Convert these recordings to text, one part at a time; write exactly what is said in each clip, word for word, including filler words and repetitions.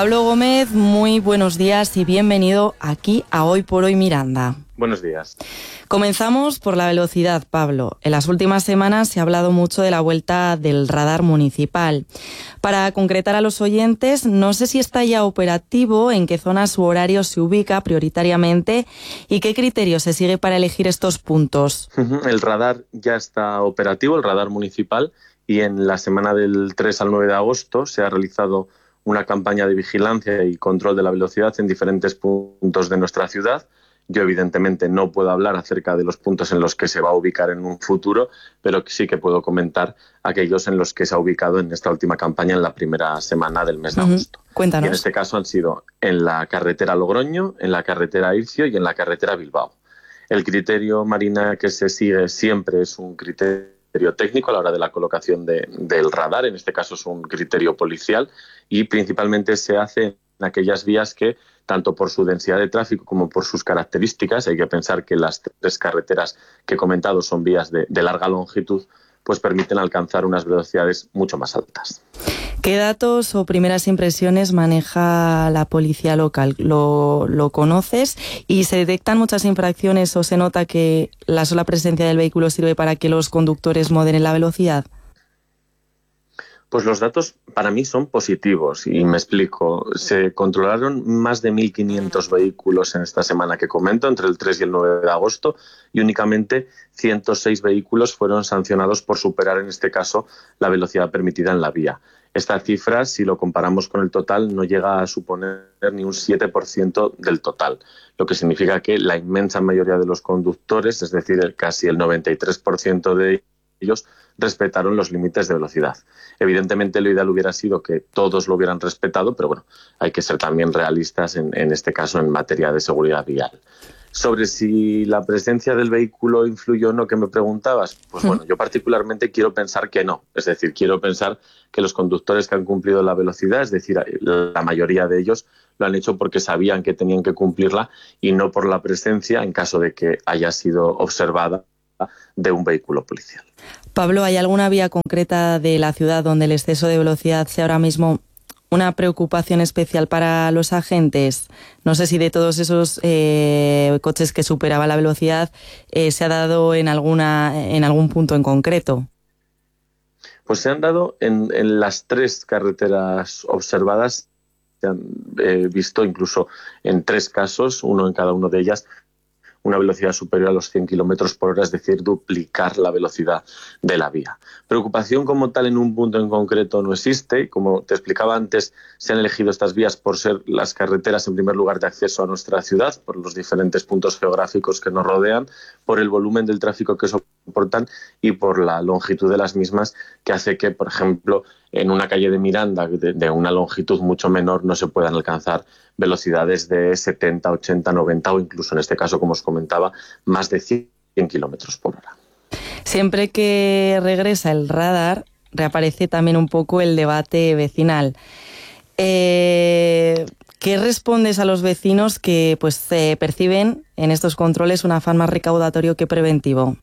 Pablo Gómez, muy buenos días y bienvenido aquí a Hoy por Hoy Miranda. Buenos días. Comenzamos por la velocidad, Pablo. En las últimas semanas se ha hablado mucho de la vuelta del radar municipal. Para concretar a los oyentes, no sé si está ya operativo, en qué zonas u horarios se ubica prioritariamente y qué criterio se sigue para elegir estos puntos. El radar ya está operativo, el radar municipal, y en la semana del tres al nueve de agosto se ha realizado una campaña de vigilancia y control de la velocidad en diferentes puntos de nuestra ciudad. Yo, evidentemente, no puedo hablar acerca de los puntos en los que se va a ubicar en un futuro, pero sí que puedo comentar aquellos en los que se ha ubicado en esta última campaña en la primera semana del mes de agosto. Uh-huh. Cuéntanos. Y en este caso han sido en la carretera Logroño, en la carretera Ircio y en la carretera Bilbao. El criterio, Marina, que se sigue siempre es un criterio técnico a la hora de la colocación de, del radar, en este caso es un criterio policial, y principalmente se hace en aquellas vías que, tanto por su densidad de tráfico como por sus características, hay que pensar que las tres carreteras que he comentado son vías de, de larga longitud, pues permiten alcanzar unas velocidades mucho más altas. ¿Qué datos o primeras impresiones maneja la policía local? ¿Lo, lo conoces? ¿Y se detectan muchas infracciones o se nota que la sola presencia del vehículo sirve para que los conductores moderen la velocidad? Pues los datos para mí son positivos y me explico. Se controlaron más de mil quinientos vehículos en esta semana que comento, entre el tres y el nueve de agosto, y únicamente ciento seis vehículos fueron sancionados por superar, en este caso, la velocidad permitida en la vía. Esta cifra, si lo comparamos con el total, no llega a suponer ni un siete por ciento del total, lo que significa que la inmensa mayoría de los conductores, es decir, casi el noventa y tres por ciento de ellos, respetaron los límites de velocidad. Evidentemente, lo ideal hubiera sido que todos lo hubieran respetado, pero bueno, hay que ser también realistas en, en este caso en materia de seguridad vial. Sobre si la presencia del vehículo influyó o no, que me preguntabas, pues bueno, yo particularmente quiero pensar que no. Es decir, quiero pensar que los conductores que han cumplido la velocidad, es decir, la mayoría de ellos lo han hecho porque sabían que tenían que cumplirla y no por la presencia, en caso de que haya sido observada, de un vehículo policial. Pablo, ¿hay alguna vía concreta de la ciudad donde el exceso de velocidad sea ahora mismo una preocupación especial para los agentes? No sé si de todos esos eh, coches que superaban la velocidad eh, se ha dado en alguna en algún punto en concreto. Pues se han dado en, en las tres carreteras observadas, se han eh, visto incluso en tres casos, uno en cada una de ellas, una velocidad superior a los cien kilómetros por hora, es decir, duplicar la velocidad de la vía. Preocupación como tal en un punto en concreto no existe. Como te explicaba antes, se han elegido estas vías por ser las carreteras, en primer lugar, de acceso a nuestra ciudad, por los diferentes puntos geográficos que nos rodean, por el volumen del tráfico que soportan y por la longitud de las mismas, que hace que, por ejemplo, en una calle de Miranda de, de una longitud mucho menor no se puedan alcanzar velocidades de setenta, ochenta, noventa o incluso en este caso, como os comentaba, más de cien kilómetros por hora. Siempre que regresa el radar, reaparece también un poco el debate vecinal. Eh, ¿Qué respondes a los vecinos que pues eh, perciben en estos controles un afán más recaudatorio que preventivo?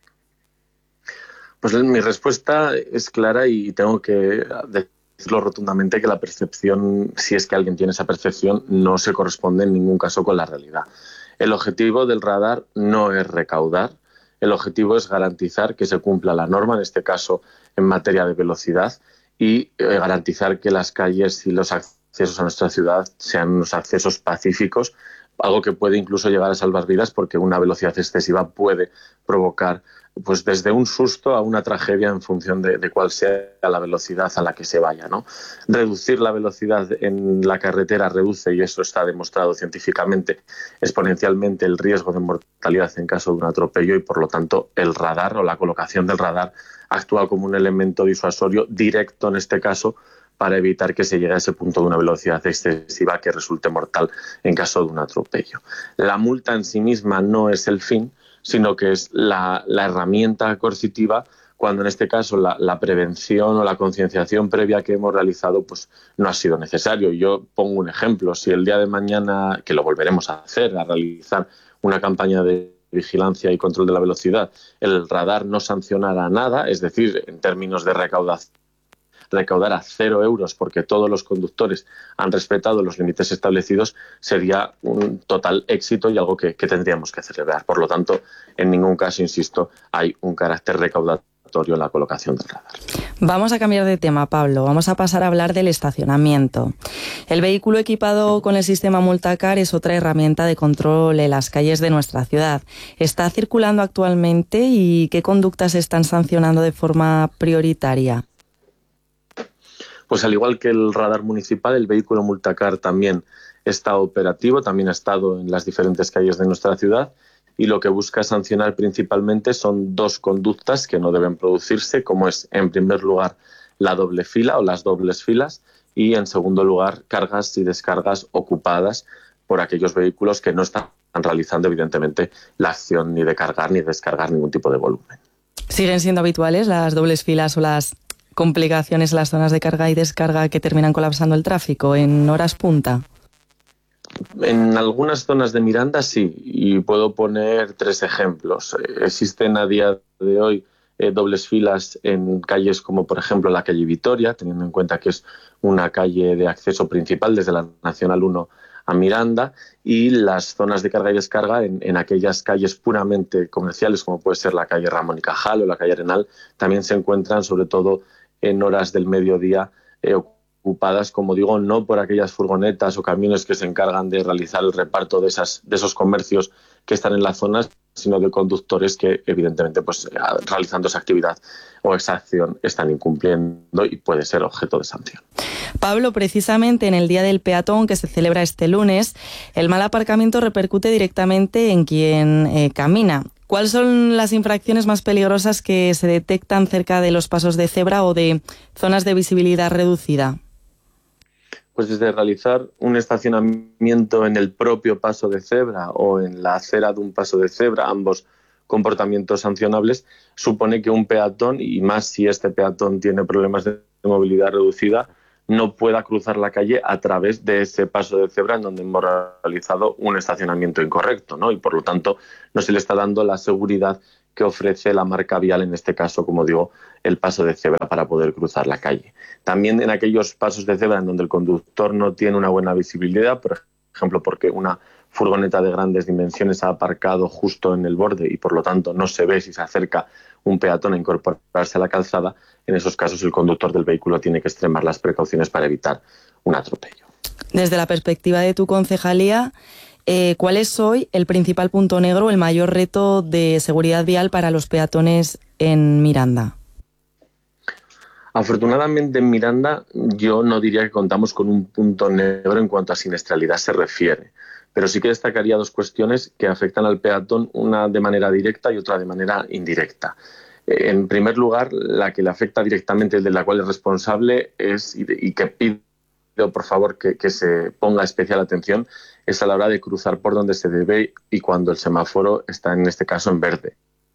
Pues mi respuesta es clara y tengo que decirlo rotundamente, que la percepción, si es que alguien tiene esa percepción, no se corresponde en ningún caso con la realidad. El objetivo del radar no es recaudar, el objetivo es garantizar que se cumpla la norma, en este caso en materia de velocidad, y eh, garantizar que las calles y los accesos a nuestra ciudad sean unos accesos pacíficos, algo que puede incluso llegar a salvar vidas, porque una velocidad excesiva puede provocar pues desde un susto a una tragedia en función de, de cuál sea la velocidad a la que se vaya, ¿no? Reducir la velocidad en la carretera reduce, y eso está demostrado científicamente, exponencialmente el riesgo de mortalidad en caso de un atropello, y por lo tanto el radar o la colocación del radar actúa como un elemento disuasorio directo en este caso, para evitar que se llegue a ese punto de una velocidad excesiva que resulte mortal en caso de un atropello. La multa en sí misma no es el fin, sino que es la, la herramienta coercitiva, cuando en este caso la, la prevención o la concienciación previa que hemos realizado pues no ha sido necesario. Yo pongo un ejemplo: si el día de mañana, que lo volveremos a hacer, a realizar una campaña de vigilancia y control de la velocidad, el radar no sancionara nada, es decir, en términos de recaudación, recaudara cero euros porque todos los conductores han respetado los límites establecidos, sería un total éxito y algo que, que tendríamos que celebrar. Por lo tanto, en ningún caso, insisto, hay un carácter recaudatorio en la colocación del radar. Vamos a cambiar de tema, Pablo. Vamos a pasar a hablar del estacionamiento. El vehículo equipado con el sistema Multacar es otra herramienta de control en las calles de nuestra ciudad. ¿Está circulando actualmente y qué conductas se están sancionando de forma prioritaria? Pues al igual que el radar municipal, el vehículo Multacar también está operativo, también ha estado en las diferentes calles de nuestra ciudad, y lo que busca sancionar principalmente son dos conductas que no deben producirse, como es, en primer lugar, la doble fila o las dobles filas, y en segundo lugar, cargas y descargas ocupadas por aquellos vehículos que no están realizando, evidentemente, la acción ni de cargar ni descargar ningún tipo de volumen. ¿Siguen siendo habituales las dobles filas o las complicaciones en las zonas de carga y descarga que terminan colapsando el tráfico en horas punta? En algunas zonas de Miranda sí, y puedo poner tres ejemplos. Existen a día de hoy eh, dobles filas en calles como, por ejemplo, la calle Vitoria, teniendo en cuenta que es una calle de acceso principal desde la Nacional uno a Miranda, y las zonas de carga y descarga en, en aquellas calles puramente comerciales, como puede ser la calle Ramón y Cajal o la calle Arenal, también se encuentran, sobre todo en horas del mediodía, eh, ocupadas, como digo, no por aquellas furgonetas o camiones que se encargan de realizar el reparto de, esas, de esos comercios que están en las zonas, sino de conductores que, evidentemente, pues realizando esa actividad o esa acción están incumpliendo y puede ser objeto de sanción. Pablo, precisamente en el Día del Peatón, que se celebra este lunes, el mal aparcamiento repercute directamente en quien eh, camina. ¿Cuáles son las infracciones más peligrosas que se detectan cerca de los pasos de cebra o de zonas de visibilidad reducida? Pues desde realizar un estacionamiento en el propio paso de cebra o en la acera de un paso de cebra, ambos comportamientos sancionables, supone que un peatón, y más si este peatón tiene problemas de movilidad reducida, no pueda cruzar la calle a través de ese paso de cebra en donde hemos realizado un estacionamiento incorrecto, ¿no? Y por lo tanto no se le está dando la seguridad que ofrece la marca vial, en este caso, como digo, el paso de cebra para poder cruzar la calle. También en aquellos pasos de cebra en donde el conductor no tiene una buena visibilidad, por ejemplo, porque una furgoneta de grandes dimensiones ha aparcado justo en el borde y por lo tanto no se ve si se acerca un peatón a incorporarse a la calzada, en esos casos el conductor del vehículo tiene que extremar las precauciones para evitar un atropello. Desde la perspectiva de tu concejalía, eh, ¿cuál es hoy el principal punto negro, el mayor reto de seguridad vial para los peatones en Miranda? Afortunadamente en Miranda yo no diría que contamos con un punto negro en cuanto a siniestralidad se refiere, pero sí que destacaría dos cuestiones que afectan al peatón, una de manera directa y otra de manera indirecta. En primer lugar, la que le afecta directamente, de la cual es responsable, es y, de, y que pido por favor que, que se ponga especial atención, es a la hora de cruzar por donde se debe y cuando el semáforo está, en este caso, en verde.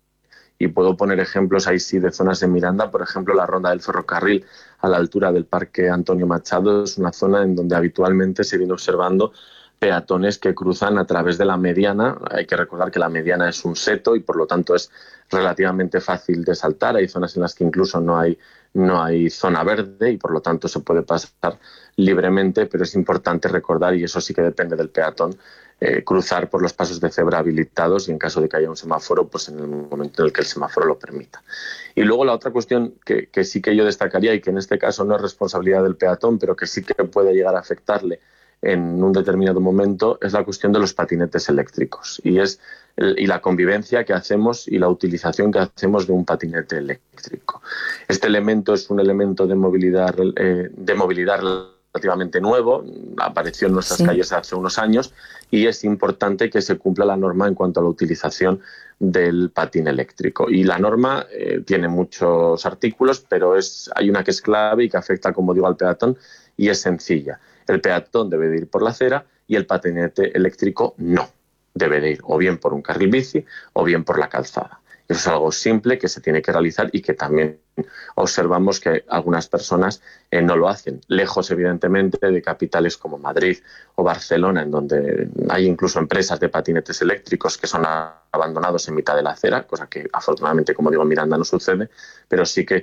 Y puedo poner ejemplos ahí sí de zonas de Miranda, por ejemplo, la ronda del ferrocarril a la altura del Parque Antonio Machado es una zona en donde habitualmente se viene observando peatones que cruzan a través de la mediana. Hay que recordar que la mediana es un seto y por lo tanto es relativamente fácil de saltar. Hay zonas en las que incluso no hay, no hay zona verde y por lo tanto se puede pasar libremente, pero es importante recordar, y eso sí que depende del peatón, eh, cruzar por los pasos de cebra habilitados y en caso de que haya un semáforo, pues en el momento en el que el semáforo lo permita. Y luego la otra cuestión que, que sí que yo destacaría y que en este caso no es responsabilidad del peatón, pero que sí que puede llegar a afectarle en un determinado momento, es la cuestión de los patinetes eléctricos y es el, y la convivencia que hacemos y la utilización que hacemos de un patinete eléctrico. Este elemento es un elemento de movilidad, eh, de movilidad relativamente nuevo, apareció en nuestras sí. calles hace unos años y es importante que se cumpla la norma en cuanto a la utilización del patín eléctrico. Y la norma eh, tiene muchos artículos, pero es, hay una que es clave y que afecta, como digo, al peatón y es sencilla. El peatón debe de ir por la acera y el patinete eléctrico no. Debe de ir o bien por un carril bici o bien por la calzada. Eso es algo simple que se tiene que realizar y que también observamos que algunas personas eh, no lo hacen. Lejos, evidentemente, de capitales como Madrid o Barcelona, en donde hay incluso empresas de patinetes eléctricos que son abandonados en mitad de la acera, cosa que afortunadamente, como digo, en Miranda no sucede, pero sí que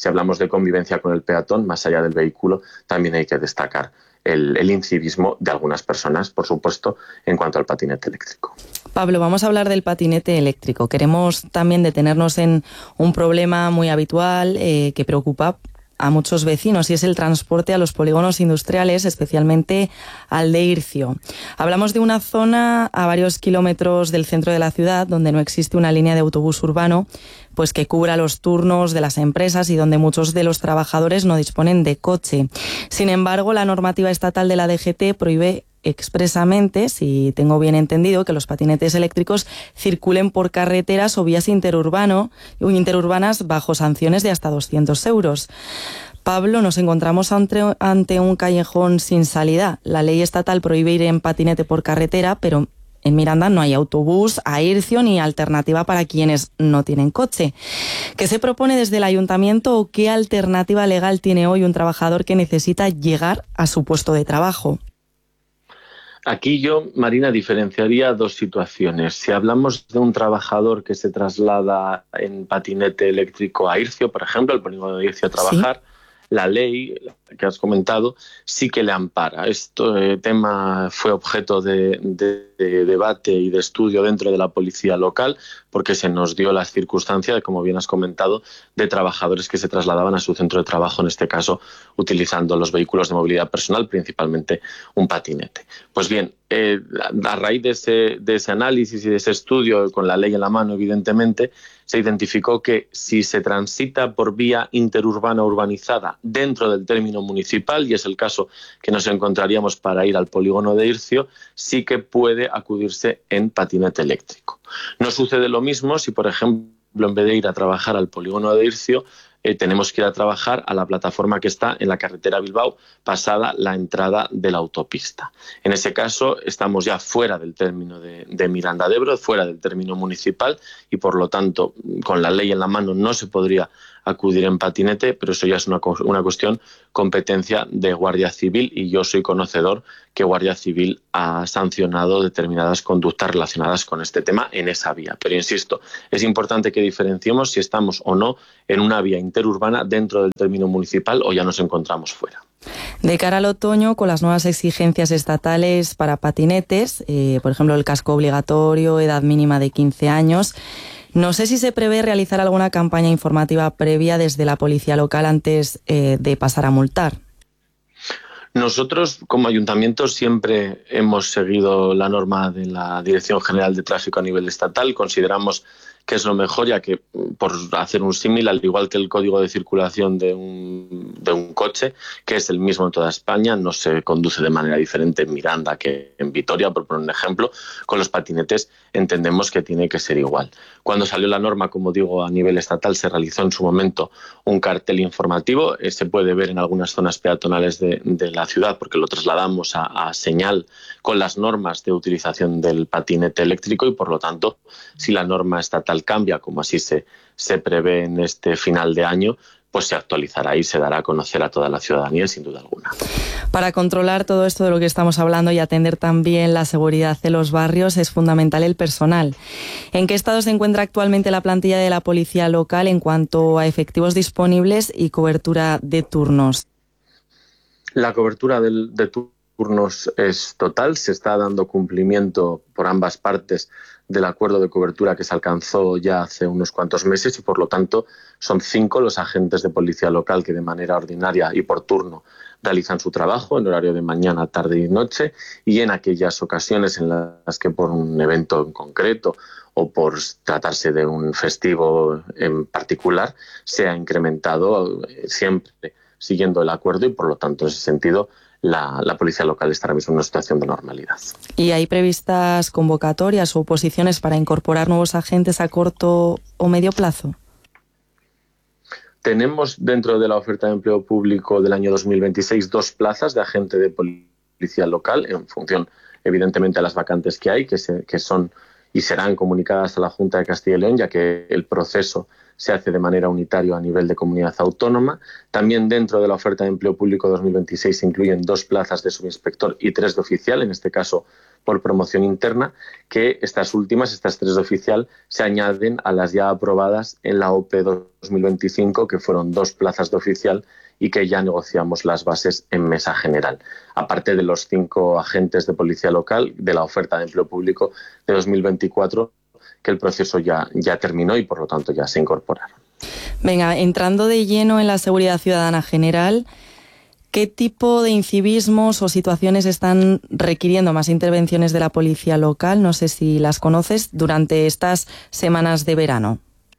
Si hablamos de convivencia con el peatón, más allá del vehículo, también hay que destacar el, el incivismo de algunas personas, por supuesto, en cuanto al patinete eléctrico. Pablo, vamos a hablar del patinete eléctrico. Queremos también detenernos en un problema muy habitual eh, que preocupa a muchos vecinos, y es el transporte a los polígonos industriales, especialmente al de Ircio. Hablamos de una zona a varios kilómetros del centro de la ciudad donde no existe una línea de autobús urbano pues que cubra los turnos de las empresas y donde muchos de los trabajadores no disponen de coche. Sin embargo, la normativa estatal de la D G T prohíbe expresamente, si tengo bien entendido, que los patinetes eléctricos circulen por carreteras o vías interurbano, interurbanas bajo sanciones de hasta doscientos euros. Pablo, nos encontramos ante, ante un callejón sin salida. La ley estatal prohíbe ir en patinete por carretera, pero en Miranda no hay autobús a Ircio ni alternativa para quienes no tienen coche. ¿Qué se propone desde el ayuntamiento o qué alternativa legal tiene hoy un trabajador que necesita llegar a su puesto de trabajo? Aquí yo, Marina, diferenciaría dos situaciones. Si hablamos de un trabajador que se traslada en patinete eléctrico a Ircio, por ejemplo, el polígono de Ircio a trabajar, ¿sí? La ley que has comentado sí que le ampara. Este tema fue objeto de, de, de debate y de estudio dentro de la policía local, porque se nos dio la circunstancia, como bien has comentado, de trabajadores que se trasladaban a su centro de trabajo, en este caso utilizando los vehículos de movilidad personal, principalmente un patinete. Pues bien, eh, a raíz de ese, de ese análisis y de ese estudio, con la ley en la mano, evidentemente, se identificó que si se transita por vía interurbana urbanizada dentro del término municipal, y es el caso que nos encontraríamos para ir al polígono de Ircio, sí que puede acudirse en patinete eléctrico. No sucede lo mismo si, por ejemplo, en vez de ir a trabajar al polígono de Ircio, eh, tenemos que ir a trabajar a la plataforma que está en la carretera Bilbao, pasada la entrada de la autopista. En ese caso, estamos ya fuera del término de, de Miranda de Ebro, fuera del término municipal, y por lo tanto, con la ley en la mano, no se podría acudir en patinete, pero eso ya es una, una cuestión competencia de Guardia Civil, y yo soy conocedor que Guardia Civil ha sancionado determinadas conductas relacionadas con este tema en esa vía. Pero insisto, es importante que diferenciemos si estamos o no en una vía interurbana dentro del término municipal o ya nos encontramos fuera. De cara al otoño, con las nuevas exigencias estatales para patinetes, eh, por ejemplo el casco obligatorio, edad mínima de quince años, no sé si se prevé realizar alguna campaña informativa previa desde la policía local antes eh, de pasar a multar. Nosotros, como ayuntamiento, siempre hemos seguido la norma de la Dirección General de Tráfico a nivel estatal. Consideramos que es lo mejor, ya que, por hacer un símil, al igual que el código de circulación de un, de un coche, que es el mismo en toda España, no se conduce de manera diferente en Miranda que en Vitoria, por poner un ejemplo. Con los patinetes entendemos que tiene que ser igual. Cuando salió la norma, como digo, a nivel estatal, se realizó en su momento un cartel informativo. Eh, se puede ver en algunas zonas peatonales de, de la ciudad, porque lo trasladamos a, a señal con las normas de utilización del patinete eléctrico, y por lo tanto, si la norma estatal cambia, como así se, se prevé en este final de año, pues se actualizará y se dará a conocer a toda la ciudadanía, sin duda alguna. Para controlar todo esto de lo que estamos hablando y atender también la seguridad de los barrios, es fundamental el personal. ¿En qué estado se encuentra actualmente la plantilla de la policía local en cuanto a efectivos disponibles y cobertura de turnos? La cobertura de, de turnos es total, se está dando cumplimiento por ambas partes del acuerdo de cobertura que se alcanzó ya hace unos cuantos meses, y por lo tanto son cinco los agentes de policía local que de manera ordinaria y por turno realizan su trabajo en horario de mañana, tarde y noche, y en aquellas ocasiones en las que por un evento en concreto o por tratarse de un festivo en particular se ha incrementado, siempre siguiendo el acuerdo, y por lo tanto en ese sentido La, la policía local está ahora mismo en una situación de normalidad. ¿Y hay previstas convocatorias o oposiciones para incorporar nuevos agentes a corto o medio plazo? Tenemos dentro de la oferta de empleo público del año dos mil veintiséis dos plazas de agente de policía local, en función evidentemente a las vacantes que hay, que, se, que son y serán comunicadas a la Junta de Castilla y León, ya que el proceso se hace de manera unitaria a nivel de comunidad autónoma. También dentro de la oferta de empleo público dos mil veintiséis se incluyen dos plazas de subinspector y tres de oficial, en este caso por promoción interna, que estas últimas, estas tres de oficial, se añaden a las ya aprobadas en la O P E dos mil veinticinco, que fueron dos plazas de oficial y que ya negociamos las bases en mesa general. Aparte de los cinco agentes de policía local de la oferta de empleo público de dos mil veinticuatro, que el proceso ya, ya terminó y por lo tanto ya se incorporaron. Venga, entrando de lleno en la seguridad ciudadana general, ¿qué tipo de incivismos o situaciones están requiriendo más intervenciones de la policía local? No sé si las conoces durante estas semanas de verano.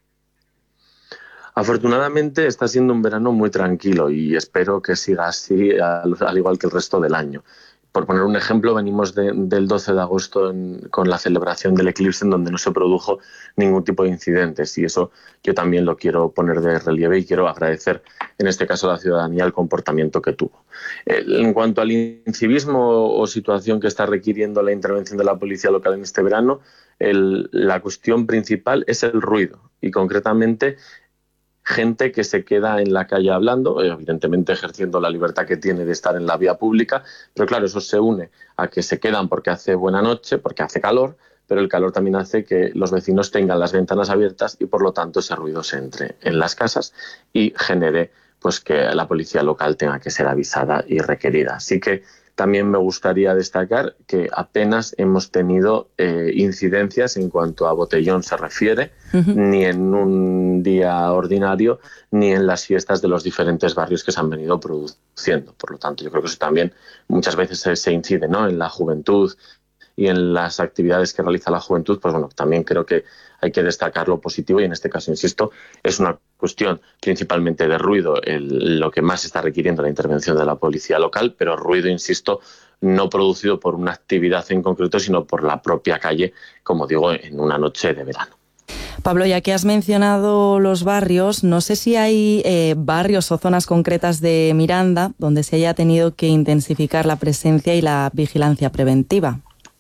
Afortunadamente está siendo un verano muy tranquilo y espero que siga así, al, al igual que el resto del año. Por poner un ejemplo, venimos de, del doce de agosto en, con la celebración del eclipse, en donde no se produjo ningún tipo de incidentes, y eso yo también lo quiero poner de relieve y quiero agradecer en este caso a la ciudadanía el comportamiento que tuvo. En cuanto al incivismo o situación que está requiriendo la intervención de la policía local en este verano, el, la cuestión principal es el ruido y concretamente gente que se queda en la calle hablando, evidentemente ejerciendo la libertad que tiene de estar en la vía pública, pero claro, eso se une a que se quedan porque hace buena noche, porque hace calor, pero el calor también hace que los vecinos tengan las ventanas abiertas y por lo tanto ese ruido se entre en las casas y genere pues que la policía local tenga que ser avisada y requerida. Así que también me gustaría destacar que apenas hemos tenido eh, incidencias en cuanto a botellón se refiere, uh-huh. ni en un día ordinario, ni en las fiestas de los diferentes barrios que se han venido produciendo. Por lo tanto, yo creo que eso también muchas veces se, se incide, ¿no?, en la juventud y en las actividades que realiza la juventud. Pues bueno, también creo que hay que destacar lo positivo y en este caso, insisto, es una cuestión principalmente de ruido, el, lo que más está requiriendo la intervención de la policía local, pero ruido, insisto, no producido por una actividad en concreto, sino por la propia calle, como digo, en una noche de verano. Pablo, ya que has mencionado los barrios, no sé si hay eh, barrios o zonas concretas de Miranda donde se haya tenido que intensificar la presencia y la vigilancia preventiva.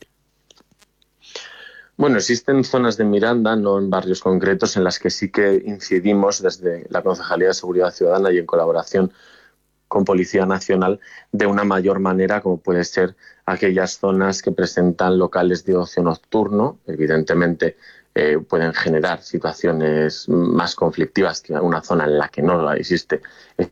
Bueno, existen zonas de Miranda, no en barrios concretos, en las que sí que incidimos desde la Concejalía de Seguridad Ciudadana y en colaboración con Policía Nacional de una mayor manera, como puede ser aquellas zonas que presentan locales de ocio nocturno. Evidentemente eh, pueden generar situaciones más conflictivas que una zona en la que no existe